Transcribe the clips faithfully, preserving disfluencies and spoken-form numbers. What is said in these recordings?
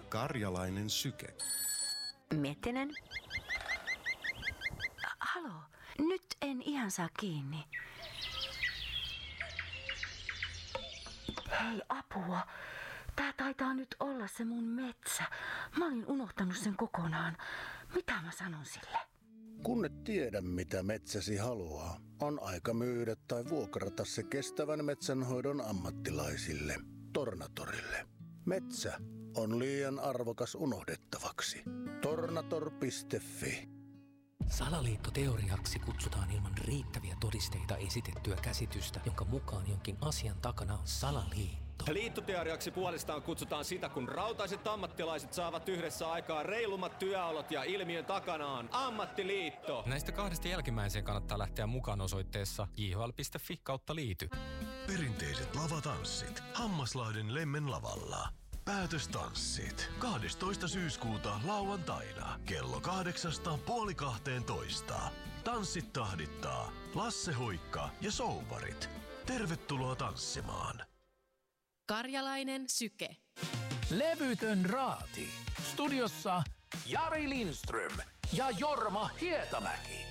Karjalainen syke. Miettinen. Halo, nyt en ihan saa kiinni. Hei, apua. Tää taitaa nyt olla se mun metsä. Mä olin unohtanut sen kokonaan. Mitä mä sanon sille? Kun et tiedä, mitä metsäsi haluaa, on aika myydä tai vuokrata se kestävän metsänhoidon ammattilaisille, Tornatorille. Metsä on liian arvokas unohdettavaksi. Tornator piste fi. Salaliittoteoriaksi kutsutaan ilman riittäviä todisteita esitettyä käsitystä, jonka mukaan jonkin asian takana on salaliitto. Liittoteoriaksi puolestaan kutsutaan sitä, kun rautaiset ammattilaiset saavat yhdessä aikaa reilummat työolot ja ilmiön takanaan ammattiliitto. Näistä kahdesta jälkimmäiseen kannattaa lähteä mukaan osoitteessa j h l piste f i kautta liity. Perinteiset lavatanssit Hammaslahden Lemmen lavalla. Päätöstanssit kahdestoista syyskuuta lauantaina kello kahdeksasta puoli kahteentoista. Tanssit tahdittaa Lasse Hoikka ja Souvarit. Tervetuloa tanssimaan. Karjalainen syke. Levytön raati. Studiossa Jari Lindström ja Jorma Hietamäki.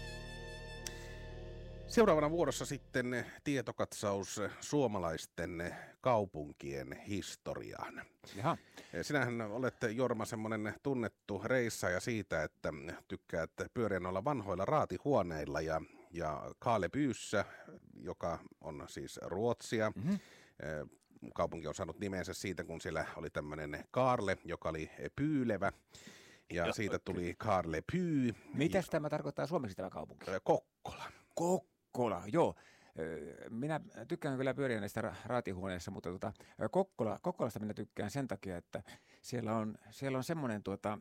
Seuraavana vuorossa sitten tietokatsaus suomalaisten kaupunkien historiaan. Jaha. Sinähän olet, Jorma, semmoinen tunnettu reissaaja siitä, että tykkäät pyöriä noilla vanhoilla raatihuoneilla ja, ja Karlebyyssä, joka on siis Ruotsia. Mm-hmm. Kaupunki on saanut nimensä siitä, kun siellä oli tämmöinen Karle, joka oli pyylevä. Ja siitä tuli Karleby. Mitäs tämä tarkoittaa suomeksi tämä kaupunki? Kokkola. Kokkola, joo. Minä tykkään kyllä pyöriä näistä raatihuoneissa, mutta tuota, Kokkola, Kokkolasta minä tykkään sen takia, että siellä on, siellä on semmoinen tuota,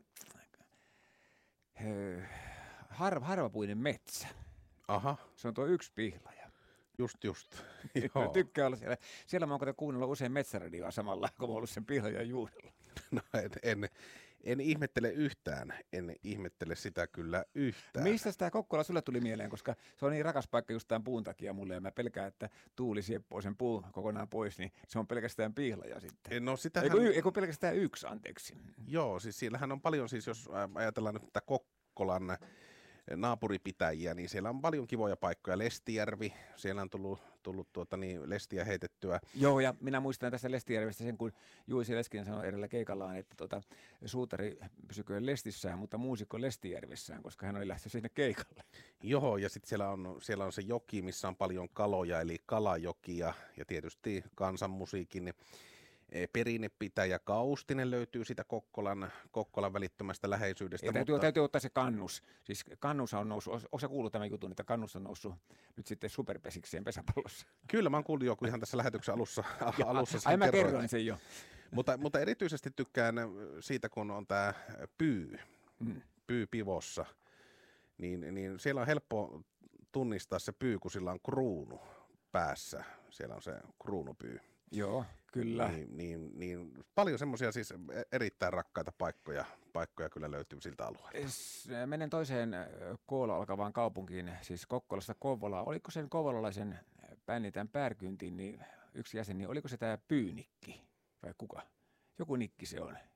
harva, harvapuinen metsä. Aha. Se on tuo yksi pihlaja. Just, just. Joo. Tykkään olla siellä. Siellä mä oon kuunnellut usein metsäradioa samalla, kun mä oon ollut sen pihlajan juurella. No en, en, en ihmettele yhtään. En ihmettele sitä kyllä yhtään. Mistä tämä Kokkola sulle tuli mieleen? Koska se on niin rakas paikka just tämän puun takia mulle. Ja mä pelkään, että tuuli sieppoo sen puun kokonaan pois, niin se on pelkästään pihlaja sitten. No sitähän... Eikö, eikö pelkästään yksi, anteeksi? Joo, siis siellähän on paljon, siis jos ajatellaan nyt tätä Kokkolan naapuripitäjiä, niin siellä on paljon kivoja paikkoja. Lestijärvi, siellä on tullut, tullut tuota, niin, lestiä heitettyä. Joo, ja minä muistan tästä Lestijärvestä sen, kun Juisi Leskinen sanoi edellä keikallaan, että tuota, suutari pysyköön Lestissään, mutta muusikko Lestijärvessään, koska hän oli lähtenyt sinne keikalle. Joo, ja sitten siellä on, siellä on se joki, missä on paljon kaloja, eli Kalajoki, ja, ja tietysti kansanmusiikin perinnepitäjä Kaustinen löytyy sitä Kokkolan, Kokkolan välittömästä läheisyydestä. Ja täytyy, mutta... täytyy ottaa se Kannus. Siis Kannus on noussut, onko sä kuullut tämän jutun, että Kannus on noussut nyt sitten superpesikseen pesäpallossa? Kyllä, mä oon kuullut joku ihan tässä lähetyksen alussa. ja, alussa ai mä kerroin sen jo. mutta, mutta erityisesti tykkään siitä, kun on tämä pyy, mm. pyy pivossa, niin, niin siellä on helppo tunnistaa se pyy, kun sillä on kruunu päässä. Siellä on se kruunupyy. Joo, kyllä. Niin, niin, niin paljon semmoisia siis erittäin rakkaita paikkoja, paikkoja kyllä löytyy siltä alueelta. Menen toiseen koolla alkavaan kaupunkiin, siis Kokkolasta Kouvolaa. Oliko sen kouvolalaisen bändin tämän Pärkyntin, niin yksi jäsen, niin oliko se tämä Pyynikki vai kuka? Joku nikki se on.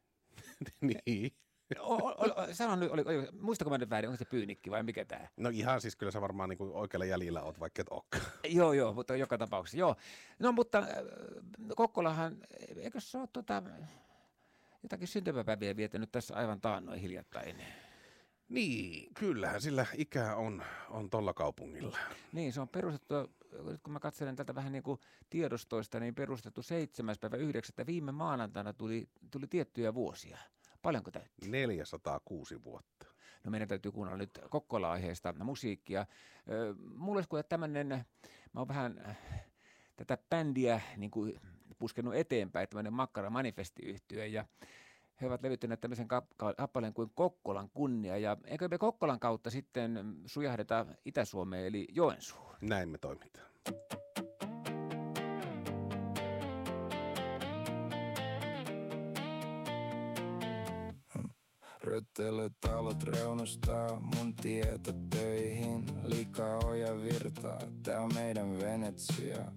niin. O, o, sano nyt, oli, oli, muistako mä nyt väärin, onko se Pyynikki vai mikä tämä? No ihan siis kyllä sä varmaan niin kuin oikealla jäljellä oot, vaikka et olekaan. Joo, joo, mutta joka tapauksessa, joo. No mutta äh, Kokkolahan, eikö se ole tota, jotakin syntymäpäiviä vietänyt tässä aivan taannoin hiljattain? Niin, kyllähän sillä ikää on, on tolla kaupungilla. Niin, se on perustettu, nyt kun mä katselen tältä vähän niin kuin tiedostoista, niin perustettu seitsemäs päivä yhdeksättä viime maanantaina tuli, tuli tiettyjä vuosia. Paljonko täytti? neljäsataakuusi vuotta. No meidän täytyy kuunnella nyt Kokkola-aiheesta musiikkia. Mulla olisi kuule tämmöinen, mä oon vähän tätä bändiä niin kuin puskenut eteenpäin, tämmöinen Makkara Manifesti-yhtye, ja he ovat levyttäneet tämmöisen kappaleen kuin Kokkolan kunnia, ja eikö me Kokkolan kautta sitten sujahdeta Itä-Suomeen, eli Joensuuhun? Näin me toimitaan. Röttely talot reunustaa mun tietä töihin. Liikaa oja virtaa, tää on meidän Venetsia.